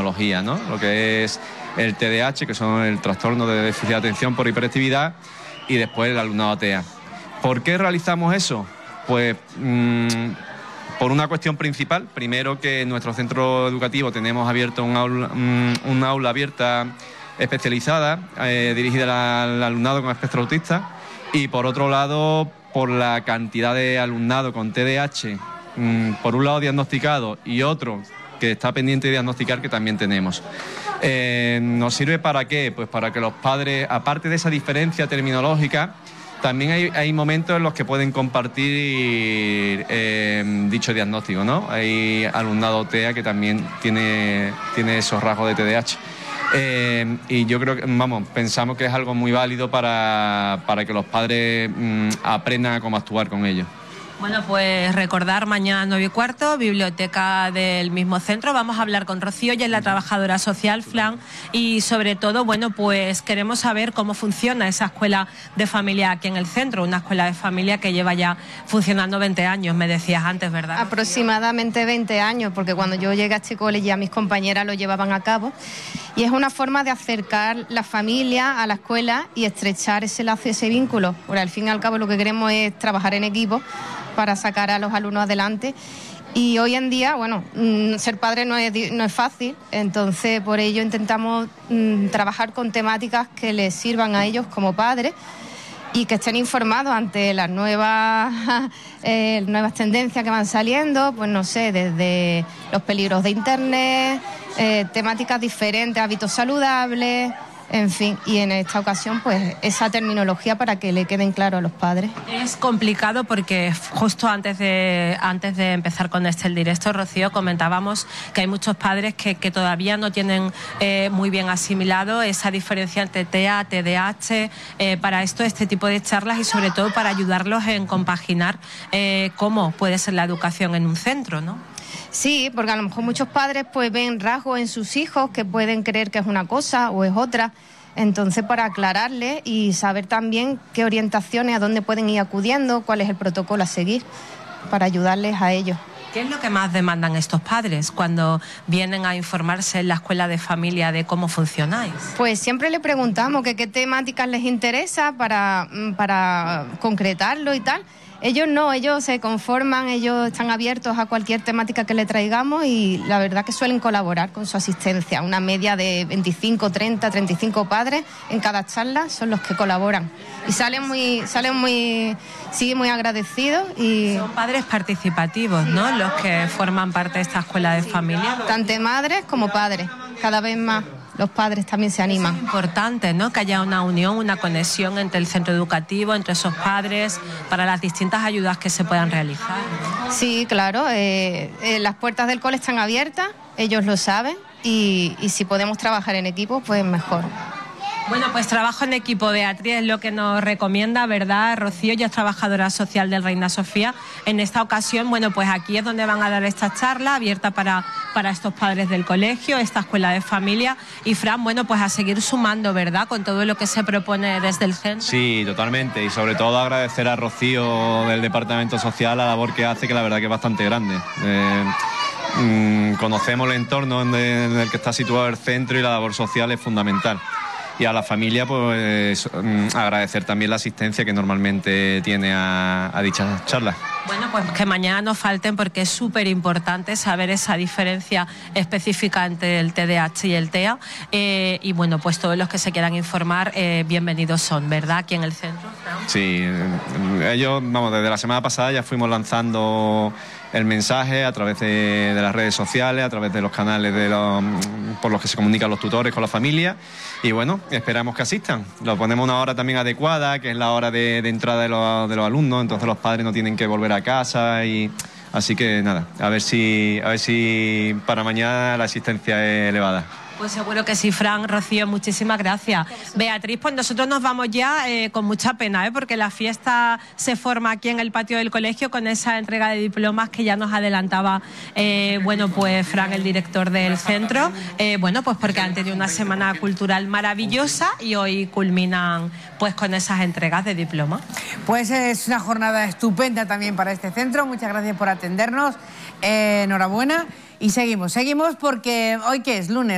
terminología, ¿no? Lo que es el TDAH, que son el trastorno de déficit de atención por hiperactividad, y después el alumnado TEA. ¿Por qué realizamos eso? Pues por una cuestión principal. Primero, que en nuestro centro educativo tenemos abierto un aula abierta especializada, dirigida al alumnado con espectro autista, y por otro lado, por la cantidad de alumnado con TDAH, por un lado diagnosticado y otro que está pendiente de diagnosticar, que también tenemos. ¿Nos sirve para qué? Pues para que los padres, aparte de esa diferencia terminológica, también hay momentos en los que pueden compartir dicho diagnóstico, ¿no? Hay alumnado TEA que también tiene esos rasgos de TDAH. Y yo creo que, pensamos que es algo muy válido para que los padres aprendan a cómo actuar con ellos. Bueno, pues recordar, mañana 9:15, biblioteca del mismo centro. Vamos a hablar con Rocío, ella es la trabajadora social, Fran, y sobre todo, bueno, pues queremos saber cómo funciona esa escuela de familia aquí en el centro, una escuela de familia que lleva ya funcionando 20 años, me decías antes, ¿verdad? Aproximadamente 20 años, porque cuando yo llegué a este cole ya mis compañeras lo llevaban a cabo, y es una forma de acercar la familia a la escuela y estrechar ese lazo, ese vínculo, porque al fin y al cabo lo que queremos es trabajar en equipo para sacar a los alumnos adelante. Y hoy en día, bueno, ser padre no es fácil, entonces por ello intentamos trabajar con temáticas que les sirvan a ellos como padres y que estén informados ante las nuevas tendencias que van saliendo, pues no sé, desde los peligros de Internet, temáticas diferentes, hábitos saludables. En fin, y en esta ocasión, pues esa terminología para que le queden claro a los padres. Es complicado porque justo antes de empezar con el directo, Rocío, comentábamos que hay muchos padres que todavía no tienen muy bien asimilado esa diferencia entre TEA, TDAH, para este tipo de charlas y sobre todo para ayudarlos en compaginar cómo puede ser la educación en un centro, ¿no? Sí, porque a lo mejor muchos padres pues ven rasgos en sus hijos que pueden creer que es una cosa o es otra. Entonces, para aclararles y saber también qué orientaciones, a dónde pueden ir acudiendo, cuál es el protocolo a seguir, para ayudarles a ellos. ¿Qué es lo que más demandan estos padres cuando vienen a informarse en la escuela de familia de cómo funcionáis? Pues siempre le preguntamos que qué temáticas les interesa para concretarlo y tal. Ellos no, ellos se conforman, ellos están abiertos a cualquier temática que le traigamos y la verdad que suelen colaborar con su asistencia. Una media de 25, 30, 35 padres en cada charla son los que colaboran. Y salen muy agradecidos. Y son padres participativos, ¿no? Los que forman parte de esta escuela de familia. Tanto madres como padres, cada vez más. Los padres también se animan. Es importante, ¿no?, que haya una unión, una conexión entre el centro educativo, entre esos padres, para las distintas ayudas que se puedan realizar, ¿no? Sí, claro. Las puertas del cole están abiertas, ellos lo saben, y si podemos trabajar en equipo, pues mejor. Bueno, pues trabajo en equipo, Beatriz, es lo que nos recomienda, ¿verdad? Rocío, ya es trabajadora social del Reina Sofía. En esta ocasión, bueno, pues aquí es donde van a dar esta charla abierta para estos padres del colegio, esta escuela de familia. Y Fran, bueno, pues a seguir sumando, ¿verdad?, con todo lo que se propone desde el centro. Sí, totalmente. Y sobre todo agradecer a Rocío del Departamento Social la labor que hace, que la verdad que es bastante grande. Conocemos el entorno en el que está situado el centro y la labor social es fundamental. Y a la familia, pues agradecer también la asistencia que normalmente tiene a dichas charlas. Bueno, pues que mañana no falten porque es súper importante saber esa diferencia específica entre el TDAH y el TEA. Y bueno, pues todos los que se quieran informar, bienvenidos son, ¿verdad?, aquí en el centro. Sí, ellos, desde la semana pasada ya fuimos lanzando el mensaje a través de las redes sociales, a través de los canales por los que se comunican los tutores con la familia, y bueno, esperamos que asistan. Lo ponemos una hora también adecuada, que es la hora de entrada de los alumnos, entonces los padres no tienen que volver a casa, y así que nada, a ver si para mañana la asistencia es elevada. Pues seguro que sí, Fran. Rocío, muchísimas gracias. Beatriz, pues nosotros nos vamos ya con mucha pena, porque la fiesta se forma aquí en el patio del colegio con esa entrega de diplomas que ya nos adelantaba, bueno, pues Fran, el director del centro. Bueno, pues porque han tenido una semana cultural maravillosa y hoy culminan pues con esas entregas de diplomas. Pues es una jornada estupenda también para este centro. Muchas gracias por atendernos. Enhorabuena. Y seguimos porque hoy, ¿qué es? Lunes.